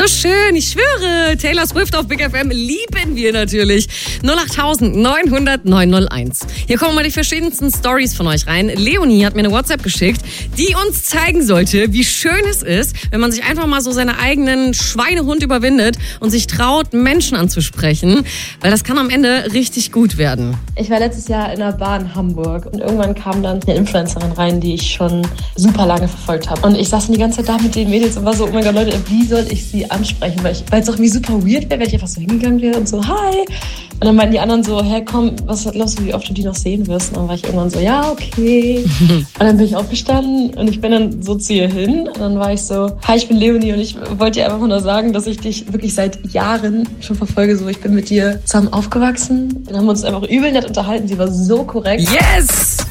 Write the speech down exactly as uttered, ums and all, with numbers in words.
schön, ich schwöre. Taylor Swift auf Big F M lieben wir natürlich. null acht neun null null neun null eins. Hier kommen mal die verschiedensten Stories von euch rein. Leonie hat mir eine WhatsApp geschickt, die uns zeigen sollte, wie schön es ist, wenn man sich einfach mal so seine eigenen Schweinehund überwindet und sich traut, Menschen anzusprechen. Weil das kann am Ende richtig gut werden. Ich war letztes Jahr in einer Bar in Hamburg und irgendwann kam dann eine Influencerin rein, die ich schon super lange verfolgt habe. Und ich saß die ganze Zeit da mit den Mädels und war so, oh mein Gott, Leute, wie soll ich sie ansprechen? Weil, ich, weil es auch irgendwie super weird wäre, wenn ich einfach so hingegangen wäre und so, hi. Und dann meinten die anderen so, hey, komm, was glaubst du, wie oft du die noch sehen wirst? Und dann war ich irgendwann so, ja, okay. Und dann bin ich aufgestanden und ich bin dann so zu ihr hin. Und dann war ich so, hi, ich bin Leonie und ich wollte dir einfach nur sagen, dass ich dich wirklich seit Jahren schon verfolge. So, ich bin mit dir zusammen aufgewachsen. Dann haben wir uns einfach übel nett unterhalten. Sie war so korrekt. Yes!